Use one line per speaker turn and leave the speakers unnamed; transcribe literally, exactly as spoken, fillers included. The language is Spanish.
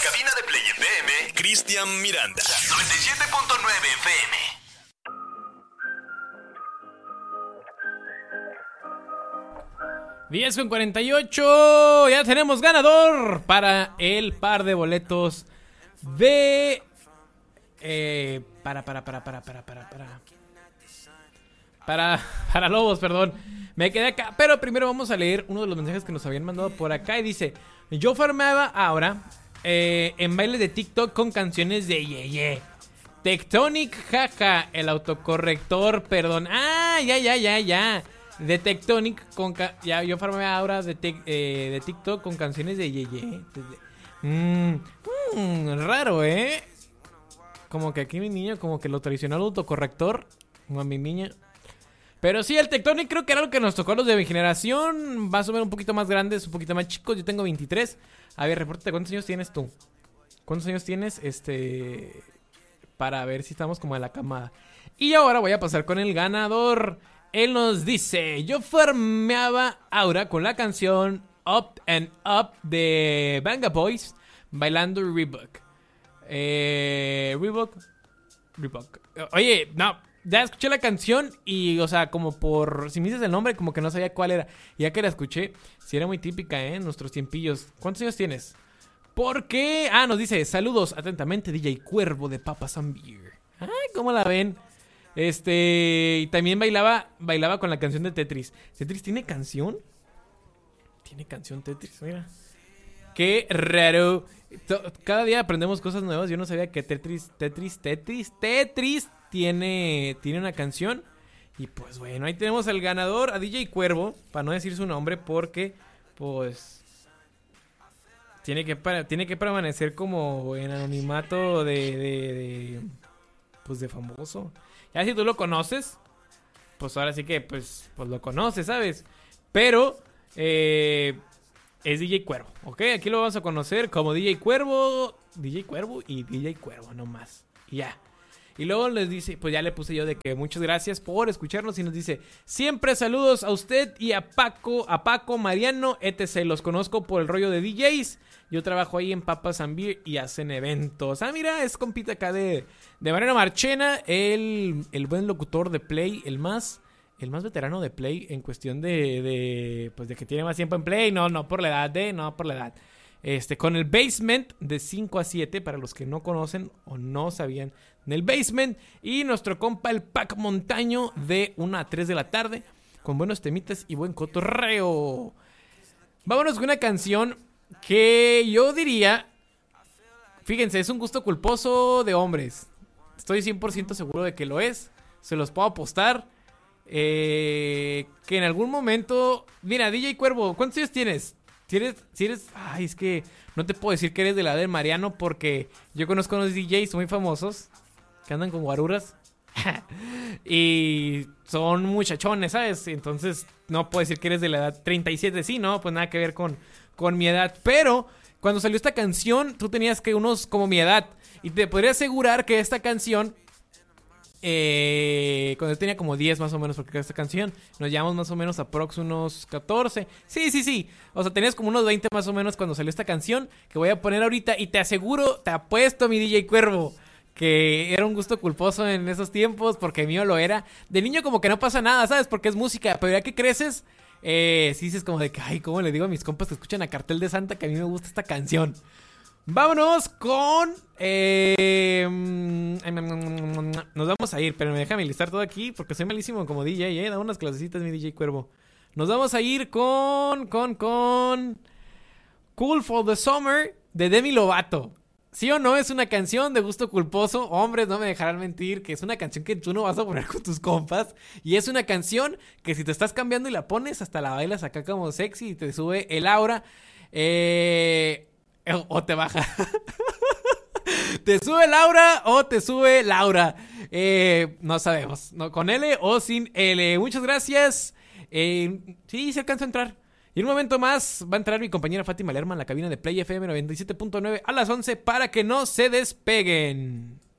cabina de Play F M, Cristian Miranda. noventa y siete punto nueve F M.
diez con cuarenta y ocho. Ya tenemos ganador para el par de boletos de... Eh, para, para, para, para, para, para, para. Para, para Lobos, perdón. Me quedé acá, pero primero vamos a leer uno de los mensajes que nos habían mandado por acá. Y dice: yo farmeaba ahora eh, en bailes de TikTok con canciones de Ye Ye. Tectonic, jaja, el autocorrector, perdón. Ah, ya, ya, ya, ya. De Tectonic, con ca- ya, yo farmeaba ahora de, te- eh, de TikTok con canciones de Ye Ye. Mmm, mmm, raro, ¿eh? Como que aquí mi niño, como que lo tradicional autocorrector. Como a mi niña. Pero sí, el Tectonic creo que era lo que nos tocó a los de mi generación. Más o menos un poquito más grandes, un poquito más chicos. Yo tengo veintitrés. A ver, repórtate, ¿cuántos años tienes tú? ¿Cuántos años tienes? Este... Para ver si estamos como en la camada. Y ahora voy a pasar con el ganador. Él nos dice: yo farmeaba ahora con la canción Up and Up de Banga Boys, bailando Reebok. Eh, Reebok. Reebok. Oye, no, ya escuché la canción y, o sea, como por... Si me dices el nombre, como que no sabía cuál era. Y ya que la escuché, sí era muy típica, ¿eh? En nuestros tiempillos. ¿Cuántos años tienes? ¿Por qué? Ah, nos dice: saludos atentamente, D J Cuervo de Papas and Beer. Ay, ¿cómo la ven? Este... Y también bailaba, bailaba con la canción de Tetris. ¿Tetris tiene canción? Tiene canción Tetris, mira. Qué raro. Cada día aprendemos cosas nuevas. Yo no sabía que Tetris, Tetris, Tetris, Tetris tiene, tiene una canción. Y pues bueno, ahí tenemos al ganador, a D J Cuervo, para no decir su nombre, porque pues tiene que, para, tiene que permanecer como en anonimato de, de, de pues de famoso. Ya si tú lo conoces, pues ahora sí que pues, pues lo conoces, ¿sabes? Pero eh, es D J Cuervo, ¿ok? Aquí lo vamos a conocer como D J Cuervo, D J Cuervo y D J Cuervo nomás. Y ya. Y luego les dice, pues ya le puse yo de que muchas gracias por escucharnos. Y nos dice: siempre saludos a usted y a Paco, a Paco, Mariano, etcétera. Los conozco por el rollo de D Js. Yo trabajo ahí en Papas and Beer y hacen eventos. Ah, mira, es compita acá de, de Mariano Marchena, el, el buen locutor de Play, el más, el más veterano de Play en cuestión de, de, pues de que tiene más tiempo en Play. No, no por la edad, de, no por la edad. Este, con el Basement de cinco a siete, para los que no conocen o no sabían del Basement. Y nuestro compa el Pac Montaño de una a tres de la tarde, con buenos temitas y buen cotorreo. Vámonos con una canción que yo diría, fíjense, es un gusto culposo de hombres. Estoy cien por ciento seguro de que lo es. Se los puedo apostar. Eh, que en algún momento... Mira, D J Cuervo, ¿cuántos años tienes? Si eres, si eres... Ay, es que no te puedo decir que eres de la edad de Mariano, porque yo conozco unos D Js muy famosos que andan con guaruras y son muchachones, ¿sabes? Entonces no puedo decir que eres de la edad treinta y siete. Sí, no, pues nada que ver con, con mi edad. Pero cuando salió esta canción, tú tenías que unos como mi edad. Y te podría asegurar que esta canción... Eh, cuando yo tenía como diez más o menos, porque esta canción nos llevamos más o menos a prox unos catorce. Sí, sí, sí. O sea, tenías como unos veinte más o menos cuando salió esta canción, que voy a poner ahorita. Y te aseguro, te apuesto, mi D J Cuervo, que era un gusto culposo en esos tiempos, porque mío lo era. De niño como que no pasa nada, ¿sabes? Porque es música. Pero ya que creces, eh, sí dices como de que, ay, ¿cómo le digo a mis compas que escuchan a Cartel de Santa que a mí me gusta esta canción? Vámonos con... Eh, nos vamos a ir, pero me déjame listar todo aquí porque soy malísimo como D J, ¿eh? Da unas clasecitas, mi D J Cuervo. Nos vamos a ir con... Con, con... Cool for the Summer de Demi Lovato. ¿Sí o no? Es una canción de gusto culposo. Hombres, no me dejarán mentir que es una canción que tú no vas a poner con tus compas. Y es una canción que si te estás cambiando y la pones, hasta la bailas acá como sexy y te sube el aura. Eh... O te baja. ¿Te sube Laura o te sube Laura? Eh, no sabemos. No, con L o sin L. Muchas gracias. Eh, sí, se alcanza a entrar. Y en un momento más va a entrar mi compañera Fátima Lerma en la cabina de Play F M noventa y siete punto nueve a las once para que no se despeguen.